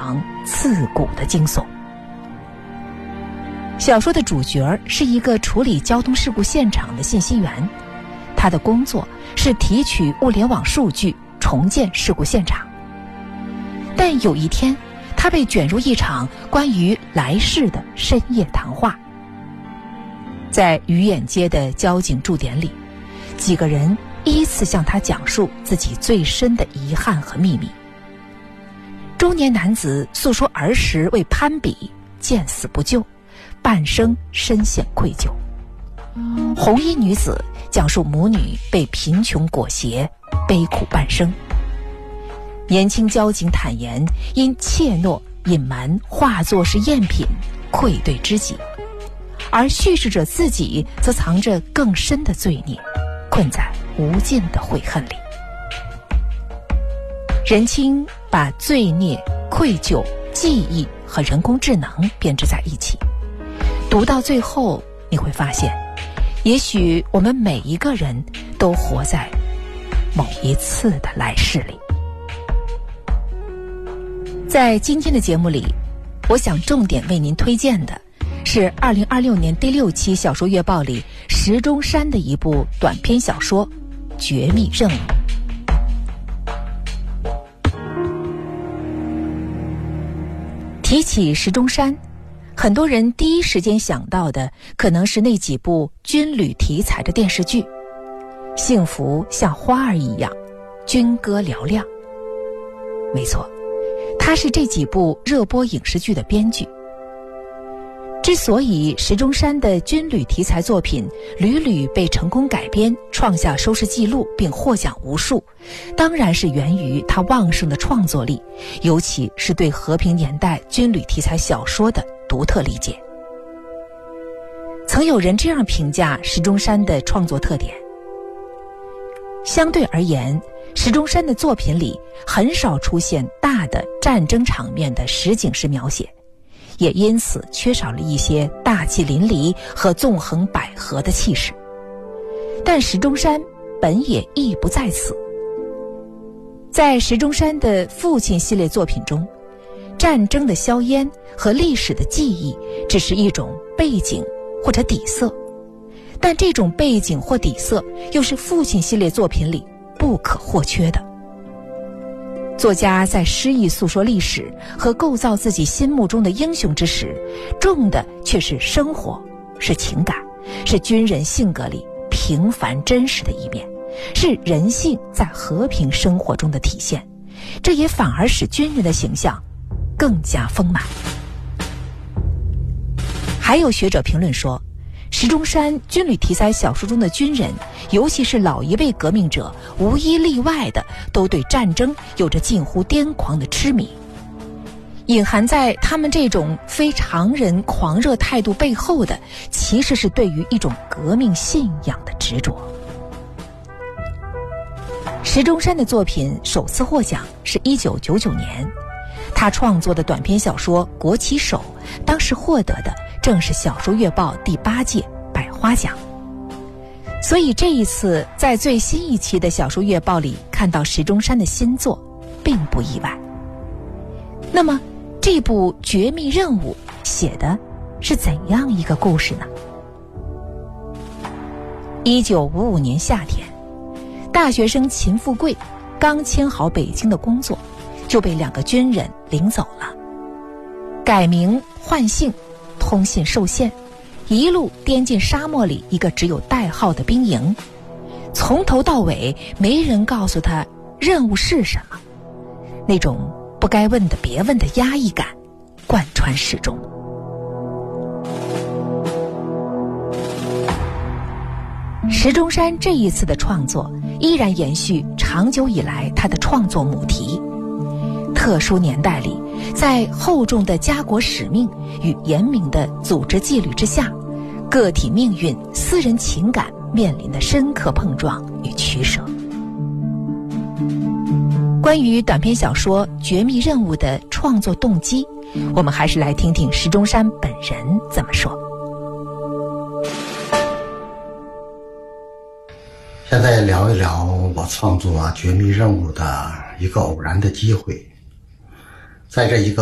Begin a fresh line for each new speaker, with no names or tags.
常刺骨的惊悚。小说的主角是一个处理交通事故现场的信息员，他的工作是提取物联网数据，重建事故现场。但有一天，他被卷入一场关于来世的深夜谈话。在鱼眼街的交警驻点里，几个人依次向他讲述自己最深的遗憾和秘密。中年男子诉说儿时为攀比见死不救，半生深陷愧疚。红衣女子讲述母女被贫穷裹挟，悲苦半生。年轻交警坦言因怯懦隐瞒化作是赝品，愧对知己。而叙事者自己则藏着更深的罪孽，困在无尽的悔恨里。任清把罪孽、愧疚、记忆和人工智能编织在一起。读到最后，你会发现，也许我们每一个人都活在某一次的来世里。在今天的节目里，我想重点为您推荐的是2026年第6期小说月报里石钟山的一部短篇小说《绝密任务》。提起石钟山，很多人第一时间想到的可能是那几部军旅题材的电视剧，《幸福像花儿一样》，《军歌嘹亮》。没错，他是这几部热播影视剧的编剧。之所以石钟山的军旅题材作品屡屡被成功改编，创下收视纪录并获奖无数，当然是源于他旺盛的创作力，尤其是对和平年代军旅题材小说的独特理解。曾有人这样评价石钟山的创作特点：相对而言，石钟山的作品里很少出现大的战争场面的实景式描写，也因此缺少了一些大气淋漓和纵横捭阖的气势。但石钟山本也意不在此。在石钟山的父亲系列作品中，战争的硝烟和历史的记忆只是一种背景或者底色，但这种背景或底色又是父亲系列作品里不可或缺的。作家在诗意诉说历史和构造自己心目中的英雄之时，重的却是生活，是情感，是军人性格里平凡真实的一面，是人性在和平生活中的体现。这也反而使军人的形象更加丰满。还有学者评论说，石钟山军旅题材小说中的军人，尤其是老一辈革命者，无一例外的都对战争有着近乎癫狂的痴迷。隐含在他们这种非常人狂热态度背后的，其实是对于一种革命信仰的执着。石钟山的作品首次获奖是1999年，他创作的短篇小说《国旗手》当时获得的正是小说月报第8届百花奖。所以这一次在最新一期的小说月报里看到石钟山的新作并不意外。那么这部《绝密任务》写的是怎样一个故事呢？1955年夏天，大学生秦富贵刚签好北京的工作，就被2个军人领走了，改名换姓，通信受限，一路颠进沙漠里一个只有代号的兵营，从头到尾没人告诉他任务是什么，那种不该问的别问的压抑感贯穿始终。石钟山这一次的创作依然延续长久以来他的创作母题。特殊年代里，在厚重的家国使命与严明的组织纪律之下，个体命运、私人情感面临的深刻碰撞与取舍。关于短篇小说《绝密任务》的创作动机，我们还是来听听石钟山本人怎么说。
现在聊一聊我创作《绝密任务》的一个偶然的机会。在这一个